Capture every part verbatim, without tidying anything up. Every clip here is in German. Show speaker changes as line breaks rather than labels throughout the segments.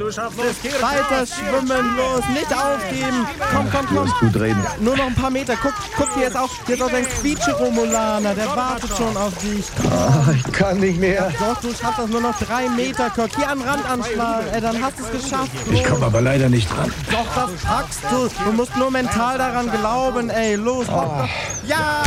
du schaffst es.
Weiter schwimmen, los, nicht aufgeben. Komm, komm, komm.
Gut reden.
Nur noch ein paar Meter. Guck, guck, hier ist auch, hier ist auch dein Quietsche-Romulaner. Der wartet schon auf dich.
Oh, ich kann nicht mehr.
Doch, du schaffst das nur noch drei Meter, Kirk. Hier an den Rand anschlagen. Ey, dann hast du es geschafft.
Ich komme aber leider nicht dran.
Doch, das packst du. Du musst nur mental daran glauben, ey. Los, mach das. Ja!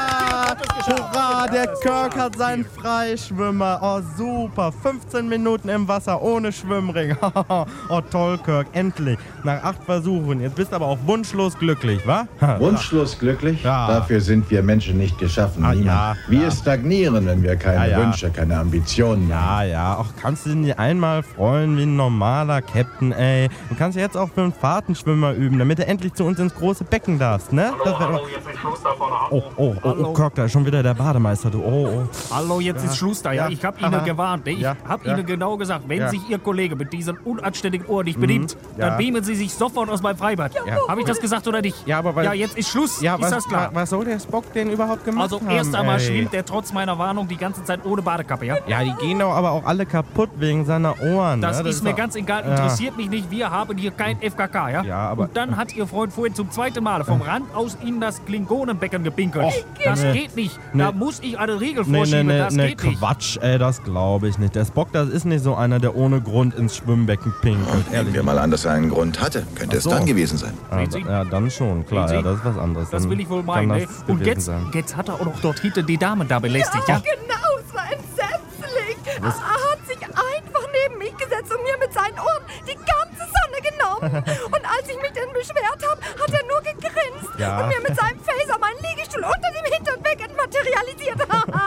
Hurra, der Kirk hat seinen Freischwimmer. Oh, super. fünfzehn Minuten im Wasser ohne Schwimmring. Oh, toll, Kirk. Endlich. Nach acht Versuchen. Jetzt bist du aber auch wunschlos glücklich, wa?
Wunschlos glücklich?
Ja.
Dafür sind wir Menschen nicht geschaffen.
Ah,
Niemand.
ja,
wir
ja.
stagnieren, wenn wir keine
Ja, ja.
Wünsche, keine Ambitionen haben.
Ja, ja. Ach, kannst du dich nicht einmal freuen wie ein normaler Captain, ey? Du kannst jetzt auch für einen Fahrtenschwimmer üben, damit du endlich zu uns ins große Becken darfst, ne? Das wär doch-
jetzt ist Schluss da vorne.
Oh, oh, oh, oh, Kirk, da ist schon wieder der Bademeister, du. Oh, oh.
Hallo, jetzt ist Schluss da, ja.
Ja.
Ich habe Ihnen
Aha.
gewarnt. Ich
Ja.
habe
Ja.
Ihnen genau gesagt, wenn
Ja.
sich Ihr Kollege mit diesem unanständigen Ohr nicht benimmt,
Ja.
dann beamen Sie sich sofort aus meinem Freibad. Habe ich das gesagt oder nicht?
Ja, aber weil-
Ja, jetzt ist Schluss.
Ja,
ist
was,
das klar?
wa- was soll der Spock denn überhaupt gemacht
Also
haben?
erst einmal
ey?
schwimmt er trotz meiner Warnung die ganze Zeit ohne Badekappe, ja?
Ja, die gehen doch aber auch alle kaputt wegen seiner Ohren.
Das,
ne?
ist mir
doch-
ganz egal,
Ja.
interessiert mich nicht. Wir haben hier kein F K K, ja?
Ja, aber-
Und dann hat Ihr Freund vorhin zum zweiten Mal vom Rand aus in das Klingonenbecken gepinkelt. Das
nee.
geht nicht. Da
Nee.
muss ich eine Regel
Nee, nee,
vorschieben.
nee,
das
nee,
geht nicht.
Quatsch, ey, das glaube ich nicht. Der Spock, das ist nicht so einer, der ohne Grund ins Schwimmbecken pinkelt,
Nehmen
ehrlich.
wir mal an, dass er einen Grund hatte. Könnte
Ach so.
es dann gewesen sein.
Ah,
Sehen Sie?
ja, dann schon, klar,
Sehen
ja,
Sie?
das ist was anderes.
Das
Dann
will ich wohl
kann
meinen.
das
Ne? Und
gewesen
jetzt,
sein.
jetzt hat er auch noch dort hinten die Damen da belästigt, ja?
Genau, es war entsetzlich. Er hat sich einfach neben mich gesetzt und mir mit seinen Ohren die ganze Sonne genommen. Und als ich mich dann beschwert habe, hat er nur gegrinst
Ja.
und mir mit seinem Phaser meinen Liegestuhl unter dem Hinternbecken materialisiert.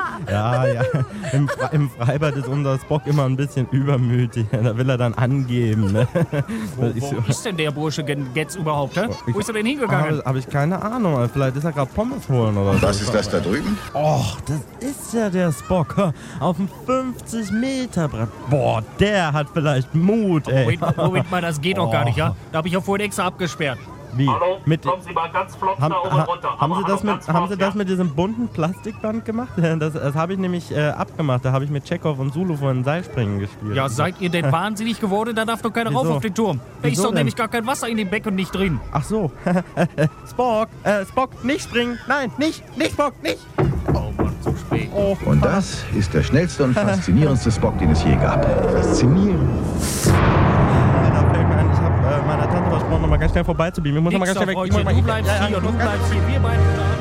Ja, ja. Im, Fre im Freibad ist unser Spock immer ein bisschen übermütig. Da will er dann angeben. Ne?
Wo,
Ich so-
wo ist denn der Bursche gen- jetzt überhaupt, hä? Wo ist er denn
Ah,
hingegangen?
Habe hab ich keine Ahnung. Vielleicht ist er gerade Pommes holen oder so.
Was ist das da drüben?
Och, das ist ja der Spock. Hör, auf dem fünfzig Meter Brett. Boah, der hat vielleicht Mut, ey.
Moment mal, Moment mal, das geht doch gar nicht, ja? Da habe ich ja vorhin extra abgesperrt.
Wie?
Hallo,
Mit,
kommen Sie mal ganz flott
haben,
da oben
ha,
runter.
haben,
Aber
Sie das
hallo,
mit,
ganz
haben Sie
flott,
das
ja.
mit diesem bunten Plastikband gemacht? Das, das habe ich nämlich äh, abgemacht. Da habe ich mit Chekhov und Zulu vorhin Seilspringen gespielt.
Ja, seid ihr denn wahnsinnig geworden? Da darf doch keiner rauf
Wieso?
auf den Turm. Da ist
Wieso
doch
denn?
nämlich gar kein Wasser in dem Becken nicht drin.
Ach so. Spock, äh, Spock, nicht springen. Nein, nicht, nicht Spock, nicht.
Oh Mann, zu spät.
Oh,
Und das ist der schnellste und faszinierendste Spock, den es je gab. Faszinierend.
da fällt mir ein, ich habe äh, meiner Tante versprochen, noch mal ganz schnell vorbeizubeamen. Ich muss noch mal
Nix
ganz
da,
schnell weg. Ich muss
Freundchen.
mal-
Du bleibst
Ja, ja,
hier
ich
und du
muss ganz-
bleibst hier. Wir beide.